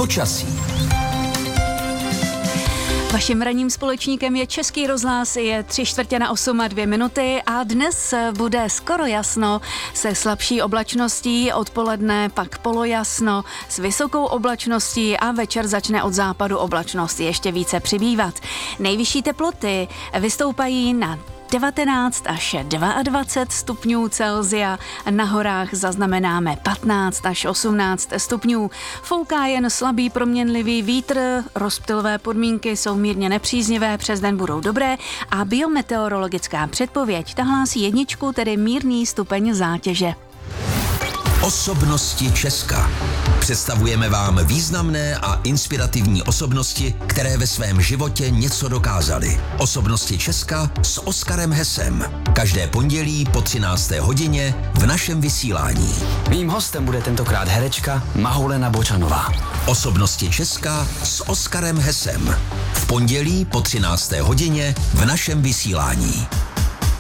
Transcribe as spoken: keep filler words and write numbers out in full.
Počasí. Vaším ranním společníkem je Český rozhlas, je tři čtvrtě na osm a dvě minuty a dnes bude skoro jasno se slabší oblačností, odpoledne pak polojasno s vysokou oblačností a večer začne od západu oblačnost ještě více přibývat. Nejvyšší teploty vystoupají na devatenáct až dvacet dva stupňů Celsia, na horách zaznamenáme patnáct až osmnáct stupňů. Fouká jen slabý proměnlivý vítr, rozptylové podmínky jsou mírně nepříznivé, přes den budou dobré a biometeorologická předpověď ta hlásí jedničku, tedy mírný stupeň zátěže. Osobnosti Česka. Představujeme vám významné a inspirativní osobnosti, které ve svém životě něco dokázaly. Osobnosti Česka s Oskarem Hesem. Každé pondělí po třinácté hodině v našem vysílání. Mým hostem bude tentokrát herečka Mahoulena Bočanová. Osobnosti Česka s Oskarem Hesem. V pondělí po třinácté hodině v našem vysílání.